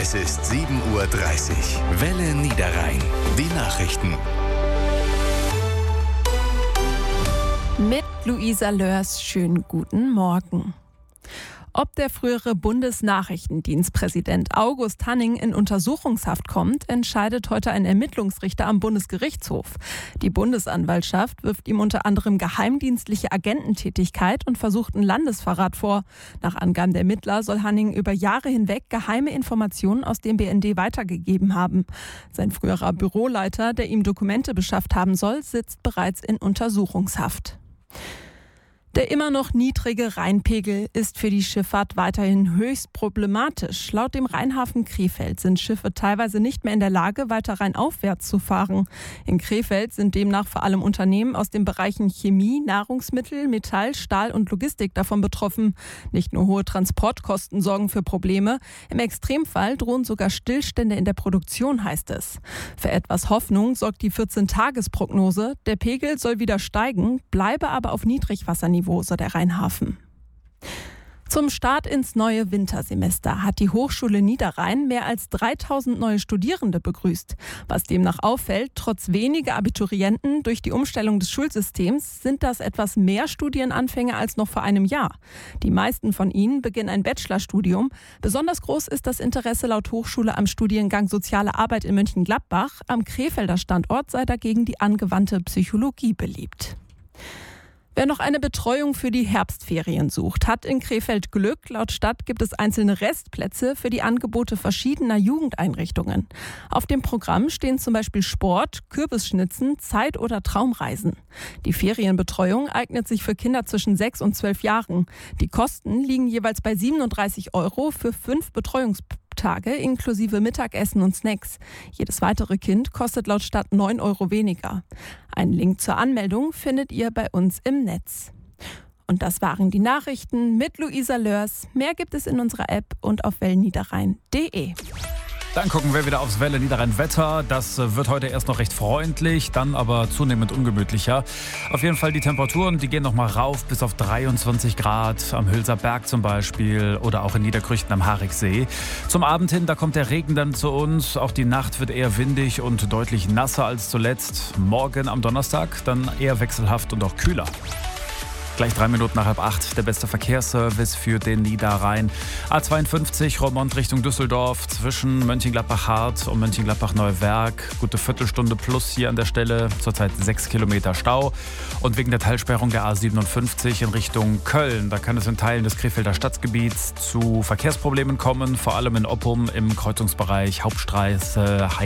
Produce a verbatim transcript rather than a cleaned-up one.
Es ist sieben Uhr dreißig. Welle Niederrhein. Die Nachrichten. Mit Luisa Lörs, schönen guten Morgen. Ob der frühere Bundesnachrichtendienstpräsident August Hanning in Untersuchungshaft kommt, entscheidet heute ein Ermittlungsrichter am Bundesgerichtshof. Die Bundesanwaltschaft wirft ihm unter anderem geheimdienstliche Agententätigkeit und versuchten Landesverrat vor. Nach Angaben der Ermittler soll Hanning über Jahre hinweg geheime Informationen aus dem B N D weitergegeben haben. Sein früherer Büroleiter, der ihm Dokumente beschafft haben soll, sitzt bereits in Untersuchungshaft. Der immer noch niedrige Rheinpegel ist für die Schifffahrt weiterhin höchst problematisch. Laut dem Rheinhafen Krefeld sind Schiffe teilweise nicht mehr in der Lage, weiter rheinaufwärts zu fahren. In Krefeld sind demnach vor allem Unternehmen aus den Bereichen Chemie, Nahrungsmittel, Metall, Stahl und Logistik davon betroffen. Nicht nur hohe Transportkosten sorgen für Probleme. Im Extremfall drohen sogar Stillstände in der Produktion, heißt es. Für etwas Hoffnung sorgt die vierzehn-Tages-Prognose. Der Pegel soll wieder steigen, bleibe aber auf Niedrigwasserniveau, so der Rheinhafen. Zum Start ins neue Wintersemester hat die Hochschule Niederrhein mehr als dreitausend neue Studierende begrüßt. Was demnach auffällt, trotz weniger Abiturienten durch die Umstellung des Schulsystems sind das etwas mehr Studienanfänger als noch vor einem Jahr. Die meisten von ihnen beginnen ein Bachelorstudium. Besonders groß ist das Interesse laut Hochschule am Studiengang Soziale Arbeit in Mönchengladbach. Am Krefelder Standort sei dagegen die angewandte Psychologie beliebt. Wer noch eine Betreuung für die Herbstferien sucht, hat in Krefeld Glück. Laut Stadt gibt es einzelne Restplätze für die Angebote verschiedener Jugendeinrichtungen. Auf dem Programm stehen zum Beispiel Sport, Kürbisschnitzen, Zeit- oder Traumreisen. Die Ferienbetreuung eignet sich für Kinder zwischen sechs und zwölf Jahren. Die Kosten liegen jeweils bei siebenunddreißig Euro für fünf Betreuungstage inklusive Mittagessen und Snacks. Jedes weitere Kind kostet laut Stadt neun Euro weniger. Einen Link zur Anmeldung findet ihr bei uns im Netz. Und das waren die Nachrichten mit Luisa Lörs. Mehr gibt es in unserer App und auf wellenniederrhein punkt de. Dann gucken wir wieder aufs Welle Niederrhein Wetter. Das wird heute erst noch recht freundlich, dann aber zunehmend ungemütlicher. Auf jeden Fall die Temperaturen, die gehen noch mal rauf bis auf dreiundzwanzig Grad am Hülser Berg zum Beispiel oder auch in Niederkrüchten am Harichsee. Zum Abend hin, da kommt der Regen dann zu uns. Auch die Nacht wird eher windig und deutlich nasser als zuletzt. Morgen am Donnerstag dann eher wechselhaft und auch kühler. Gleich drei Minuten nach halb acht, der beste Verkehrsservice für den Niederrhein. A zweiundfünfzig, Roermond Richtung Düsseldorf, zwischen Mönchengladbach-Hart und Mönchengladbach-Neuwerk. Gute Viertelstunde plus hier an der Stelle, zurzeit sechs Kilometer Stau. Und wegen der Teilsperrung der A siebenundfünfzig in Richtung Köln, da kann es in Teilen des Krefelder Stadtgebiets zu Verkehrsproblemen kommen, vor allem in Oppum im Kreuzungsbereich Hauptstraße